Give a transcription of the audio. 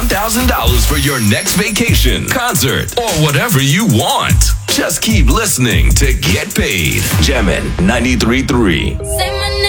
$1,000 for your next vacation, concert, or whatever you want. Just keep listening to Get Paid. Gemin 93.3. Say my name.